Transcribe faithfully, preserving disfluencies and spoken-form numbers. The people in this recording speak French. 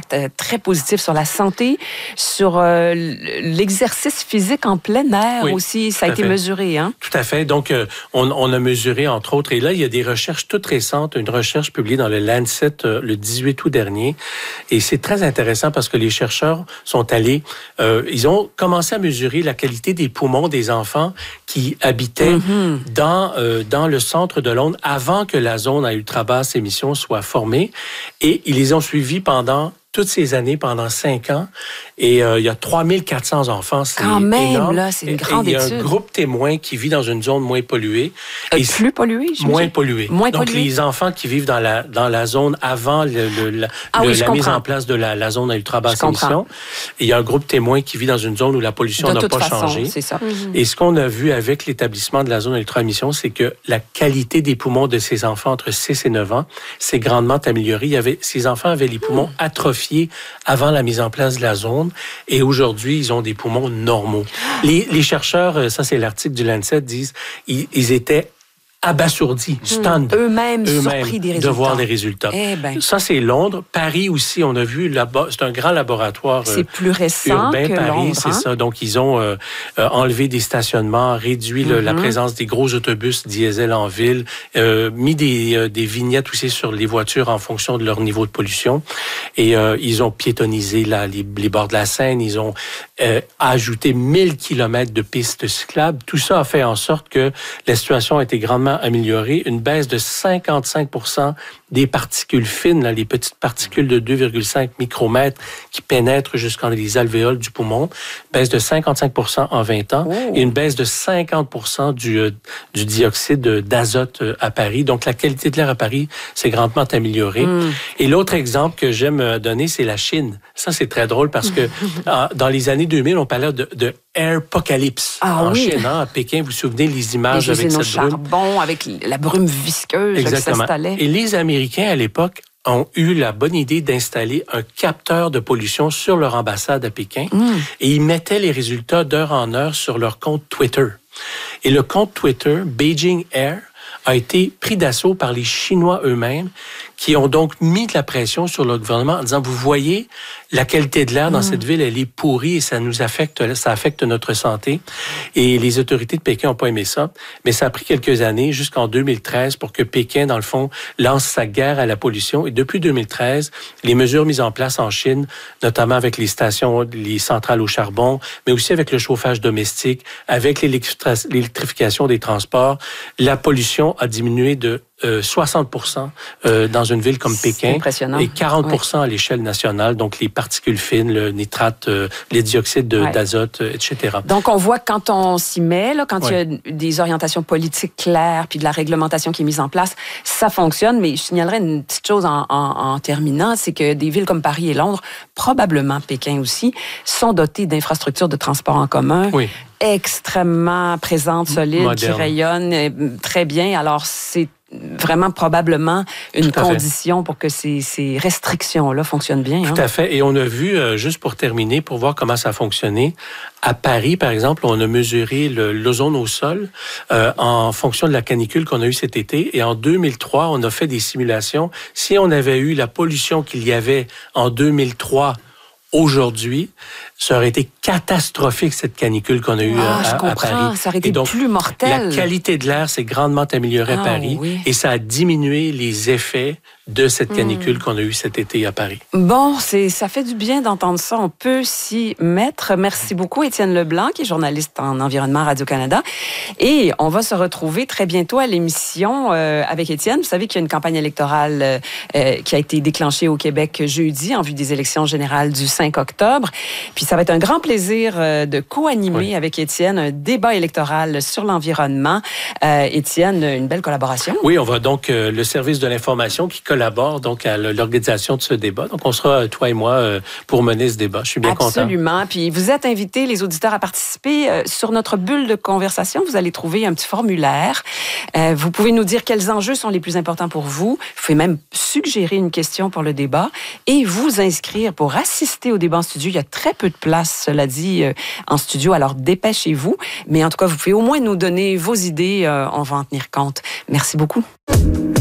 impact euh, très positif sur la santé, sur euh, l'exercice physique en plein air oui, aussi. Ça a été fait. mesuré, hein? Tout à fait. Donc, euh, on, on a mesuré, entre autres, et là, il y a des recherches toutes récentes, une recherche publiée dans le Lancet euh, le dix-huit août dernier, et c'est très intéressant parce que les chercheurs sont allés, euh, ils ont commencé à mesurer la qualité des poumons des enfants qui habitaient mm-hmm. dans, euh, dans le centre de Londres avant que la zone à ultra basse émission soit formée, et ils les ont suivis pendant toutes ces années, pendant cinq ans. Et euh, il y a trois mille quatre cents enfants. C'est Quand même, énorme. là, c'est une grande étude. Il y a un groupe témoin qui vit dans une zone moins polluée. Euh, et plus polluée, je Moins polluée. Moins Donc, polluée. les enfants qui vivent dans la, dans la zone avant le, le, la, ah, le, oui, la mise en place de la, la zone à ultra basse émission. Et il y a un groupe témoin qui vit dans une zone où la pollution n'a pas façon, changé. C'est ça. Mm-hmm. Et ce qu'on a vu avec l'établissement de la zone à ultra émission, c'est que la qualité des poumons de ces enfants entre six et neuf ans s'est grandement améliorée. Il y avait, ces enfants avaient les poumons mm. atrophiés avant la mise en place de la zone. Et aujourd'hui, ils ont des poumons normaux. Les, les chercheurs, ça c'est l'article du Lancet, disent ils, ils étaient abasourdis, stunned. Mmh. Eux-mêmes, Eux-mêmes surpris des résultats. De voir les résultats. Eh ben. Ça, c'est Londres. Paris aussi, on a vu, là-bas, c'est un grand laboratoire c'est plus récent urbain, que Paris, Londres, c'est hein? ça. Donc, ils ont euh, enlevé des stationnements, réduit mm-hmm. le, la présence des gros autobus diesel en ville, euh, mis des, euh, des vignettes aussi sur les voitures en fonction de leur niveau de pollution. Et euh, ils ont piétonnisé la, les, les bords de la Seine. Ils ont euh, ajouté mille kilomètres de pistes cyclables. Tout ça a fait en sorte que la situation a été grandement améliorée, une baisse de cinquante-cinq pour cent des particules fines, là, les petites particules de deux virgule cinq micromètres qui pénètrent jusqu'en les alvéoles du poumon, baisse de cinquante-cinq pour cent en vingt ans, oh. et une baisse de cinquante pour cent du, euh, du dioxyde d'azote à Paris. Donc, la qualité de l'air à Paris s'est grandement améliorée. Mm. Et l'autre exemple que j'aime donner, c'est la Chine. Ça, c'est très drôle parce que dans les années deux mille, on parlait de, de Airpocalypse ah, en oui. Chine, hein, à Pékin. Vous vous souvenez les images les avec cette brume? charbon, avec la brume visqueuse Exactement. qui s'installait. Et les Américains, à l'époque, ont eu la bonne idée d'installer un capteur de pollution sur leur ambassade à Pékin. Mm. Et ils mettaient les résultats d'heure en heure sur leur compte Twitter. Et le compte Twitter, Beijing Air, a été pris d'assaut par les Chinois eux-mêmes, qui ont donc mis de la pression sur le gouvernement en disant, vous voyez, la qualité de l'air dans mmh. cette ville, elle est pourrie et ça nous affecte, ça affecte notre santé. Et les autorités de Pékin n'ont pas aimé ça. Mais ça a pris quelques années, jusqu'en deux mille treize, pour que Pékin, dans le fond, lance sa guerre à la pollution. Et depuis deux mille treize, les mesures mises en place en Chine, notamment avec les stations, les centrales au charbon, mais aussi avec le chauffage domestique, avec l'électrification des transports, la pollution a diminué de Euh, soixante pour cent euh, dans une ville comme Pékin et quarante pour cent ouais. à l'échelle nationale, donc les particules fines, le nitrate, euh, les dioxydes de, ouais. d'azote, euh, et cetera. Donc, on voit que quand on s'y met, là, quand ouais. il y a des orientations politiques claires puis de la réglementation qui est mise en place, ça fonctionne, mais je signalerais une petite chose en, en, en terminant, c'est que des villes comme Paris et Londres, probablement Pékin aussi, sont dotées d'infrastructures de transport en commun. Oui. extrêmement présentes, solides, moderne. Qui rayonnent très bien. Alors, c'est vraiment probablement une condition pour que ces, ces restrictions-là fonctionnent bien. Tout hein? à fait. Et on a vu, euh, juste pour terminer, pour voir comment ça a fonctionné, à Paris, par exemple, on a mesuré le, l'ozone au sol euh, en fonction de la canicule qu'on a eue cet été. Et en deux mille trois, on a fait des simulations. Si on avait eu la pollution qu'il y avait en deux mille trois, aujourd'hui, ça aurait été catastrophique, cette canicule qu'on a eue ah, à, je à Paris. Ça aurait été donc, plus mortel. La qualité de l'air s'est grandement améliorée ah, à Paris oui. et ça a diminué les effets de cette canicule mmh. qu'on a eue cet été à Paris. Bon, c'est, ça fait du bien d'entendre ça. On peut s'y mettre. Merci beaucoup, Étienne Leblanc, qui est journaliste en environnement à Radio-Canada. Et on va se retrouver très bientôt à l'émission euh, avec Étienne. Vous savez qu'il y a une campagne électorale euh, qui a été déclenchée au Québec jeudi en vue des élections générales du cinq octobre. Puis ça va être un grand plaisir euh, de co-animer oui. avec Étienne un débat électoral sur l'environnement. Euh, Étienne, une belle collaboration. Oui, on va donc euh, le service de l'information qui collabore donc à l'organisation de ce débat. Donc on sera, toi et moi, euh, pour mener ce débat. Je suis bien Absolument. content. Absolument. Puis vous êtes invités, les auditeurs, à participer. Euh, sur notre bulle de conversation, vous allez trouver un petit formulaire. Euh, vous pouvez nous dire quels enjeux sont les plus importants pour vous. Vous pouvez même suggérer une question pour le débat et vous inscrire pour assister au débat en studio. Il y a très peu de place, cela dit, euh, en studio, alors dépêchez-vous. Mais en tout cas, vous pouvez au moins nous donner vos idées. Euh, on va en tenir compte. Merci beaucoup.